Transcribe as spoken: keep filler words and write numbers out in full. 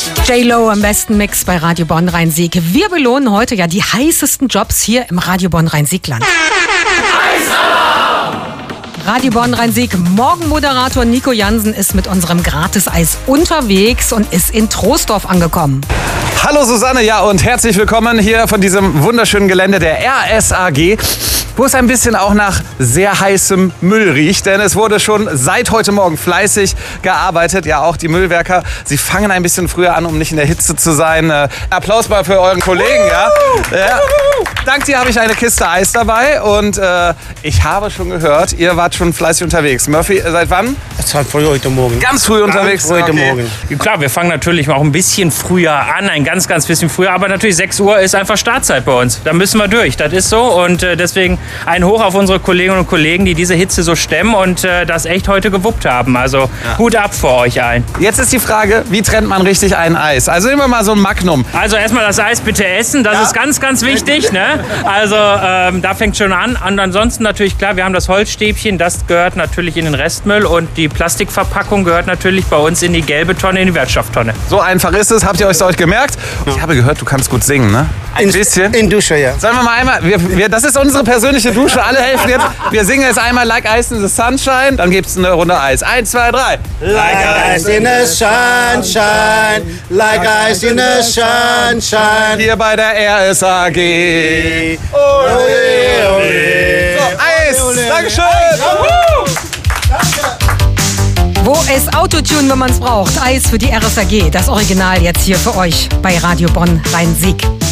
J-Lo am besten Mix bei Radio Bonn Rhein-Sieg. Wir belohnen heute ja die heißesten Jobs hier im Radio Bonn Rhein-Sieg-Land. Radio Bonn Rhein-Sieg, Morgenmoderator Nico Jansen ist mit unserem Gratis-Eis unterwegs und ist in Troisdorf angekommen. Hallo Susanne, ja, und herzlich willkommen hier von diesem wunderschönen Gelände der R S A G, wo es ein bisschen auch nach sehr heißem Müll riecht, denn es wurde schon seit heute Morgen fleißig gearbeitet. Ja, auch die Müllwerker, sie fangen ein bisschen früher an, um nicht in der Hitze zu sein. Äh, Applaus mal für euren Kollegen, ja. ja. Dank dir habe ich eine Kiste Eis dabei und äh, ich habe schon gehört, ihr wart schon fleißig unterwegs. Murphy, seit wann? Seit früh heute Morgen. Ganz früh unterwegs? Ganz früh heute okay. Morgen. Klar, wir fangen natürlich auch ein bisschen früher an, ein ganz, ganz bisschen früher, aber natürlich sechs Uhr ist einfach Startzeit bei uns. Da müssen wir durch, das ist so und äh, deswegen ein Hoch auf unsere Kolleginnen und Kollegen, die diese Hitze so stemmen und äh, das echt heute gewuppt haben. Also ja. Hut ab vor euch allen. Jetzt ist die Frage, wie trennt man richtig ein Eis? Also nehmen wir mal so ein Magnum. Also erstmal das Eis bitte essen, das ja. ist ganz, ganz wichtig. Ne? Also ähm, da fängt schon an. Und ansonsten natürlich klar, wir haben das Holzstäbchen, das gehört natürlich in den Restmüll und die Plastikverpackung gehört natürlich bei uns in die gelbe Tonne, in die Wertstofftonne. So einfach ist es, habt ihr euch euch gemerkt? Ich habe gehört, du kannst gut singen, ne? Ein in, bisschen? In Dusche, ja. Sollen wir mal einmal, wir, wir, das ist unsere persönliche Dusche, alle helfen jetzt. Wir singen jetzt einmal Like Ice in the Sunshine, dann gibt's eine Runde Eis. Eins, zwei, drei. Like Ice in the Sunshine, like Ice in the Sunshine. Hier bei der R S A G. Ole, ole. So, Eis, Ole, ole. Dankeschön. Wo ist Autotune, wenn man es braucht? Eis für die R S A G, das Original jetzt hier für euch bei Radio Bonn Rhein-Sieg.